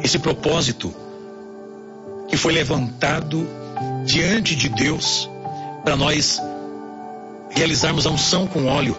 esse propósito que foi levantado diante de Deus para nós realizarmos a unção com óleo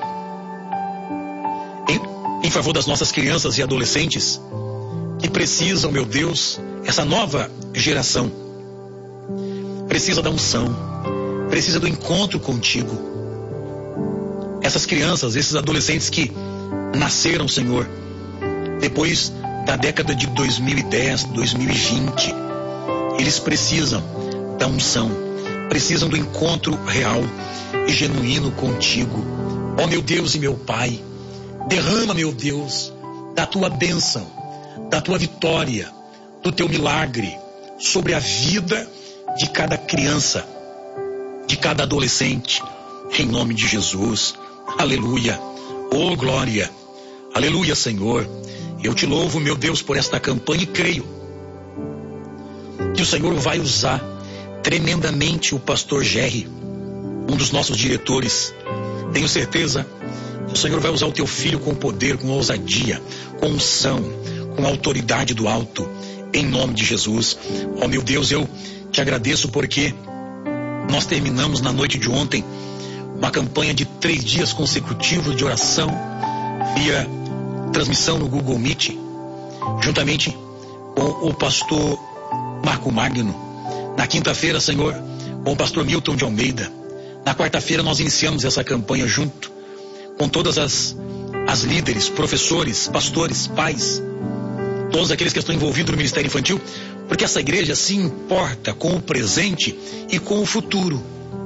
em favor das nossas crianças e adolescentes que precisam, meu Deus, essa nova geração precisa da unção, precisa do encontro contigo. Essas crianças, esses adolescentes que nasceram, Senhor, depois da década de 2010, 2020, eles precisam da unção, precisam do encontro real e genuíno contigo. Ó meu Deus e meu Pai, derrama, meu Deus, da tua bênção, da tua vitória, do teu milagre sobre a vida de cada criança, de cada adolescente, em nome de Jesus. Aleluia, oh glória, aleluia, Senhor. Eu te louvo, meu Deus, por esta campanha e creio que o Senhor vai usar tremendamente o pastor Jerry, um dos nossos diretores. Tenho certeza que o Senhor vai usar o teu filho com poder, com ousadia, com unção, com autoridade do alto, em nome de Jesus. Ó meu Deus, eu te agradeço porque nós terminamos na noite de ontem uma campanha de 3 dias consecutivos de oração via transmissão no Google Meet, juntamente com o pastor Marco Magno. Na quinta-feira, Senhor, com o pastor Milton de Almeida. Na quarta-feira nós iniciamos essa campanha junto com todas as líderes, professores, pastores, pais, todos aqueles que estão envolvidos no ministério infantil, porque essa igreja se importa com o presente e com o futuro.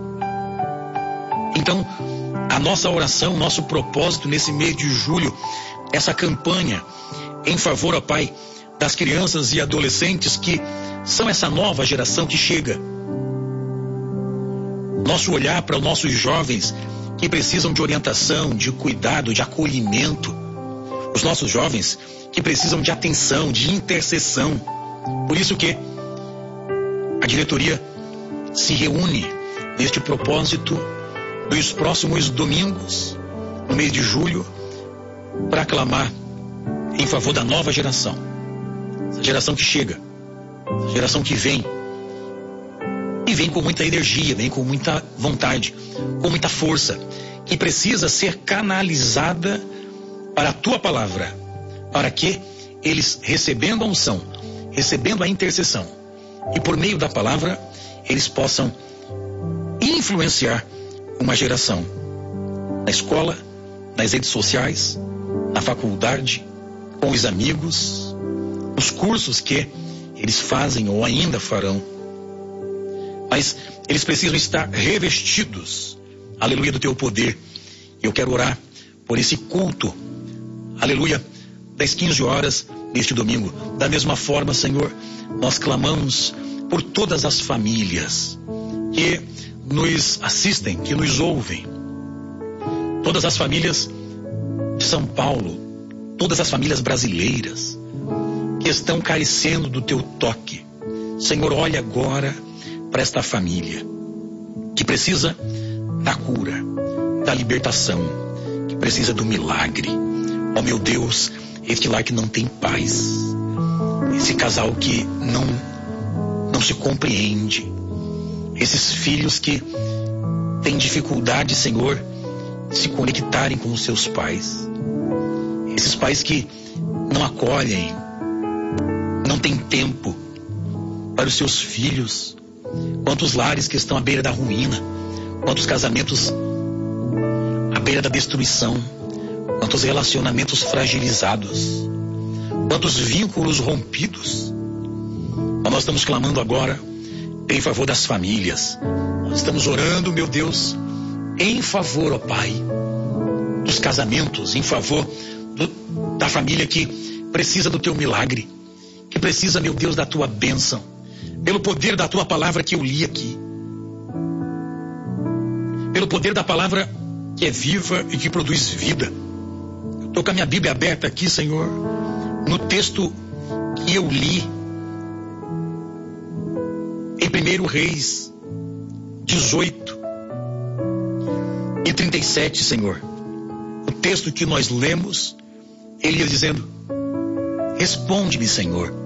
Então, a nossa oração, nosso propósito nesse mês de julho, essa campanha em favor, ó Pai, das crianças e adolescentes que são essa nova geração que chega. Nosso olhar para os nossos jovens que precisam de orientação, de cuidado, de acolhimento. Os nossos jovens que precisam de atenção, de intercessão. Por isso que a diretoria se reúne neste propósito dos próximos domingos, no mês de julho, para clamar em favor da nova geração. Essa geração que chega, essa geração que vem, e vem com muita energia, vem com muita vontade, com muita força, que precisa ser canalizada para a tua palavra, para que eles, recebendo a unção, recebendo a intercessão, e por meio da palavra, eles possam influenciar uma geração na escola, nas redes sociais, na faculdade, com os amigos, nos cursos que eles fazem ou ainda farão. Mas eles precisam estar revestidos, aleluia, do teu poder. Eu quero orar por esse culto, aleluia, das 15 horas neste domingo. Da mesma forma, Senhor, nós clamamos por todas as famílias que nos assistem, que nos ouvem. Todas as famílias de São Paulo, todas as famílias brasileiras que estão carecendo do teu toque. Senhor, olha agora para esta família que precisa da cura, da libertação, que precisa do milagre. Ó meu Deus, este lar que não tem paz, esse casal que não se compreende, esses filhos que têm dificuldade, Senhor, de se conectarem com os seus pais, esses pais que não acolhem, não têm tempo para os seus filhos. Quantos lares que estão à beira da ruína, quantos casamentos à beira da destruição, quantos relacionamentos fragilizados, quantos vínculos rompidos. Nós estamos clamando agora em favor das famílias. Nós estamos orando, meu Deus, em favor, ó Pai, dos casamentos, em favor da família que precisa do teu milagre, que precisa, meu Deus, da tua bênção, pelo poder da tua palavra que eu li aqui, pelo poder da palavra que é viva e que produz vida. Eu estou com a minha Bíblia aberta aqui, Senhor, no texto que eu li em 1 Reis 18 e 37, Senhor. O texto que nós lemos, ele ia dizendo: responde-me, Senhor,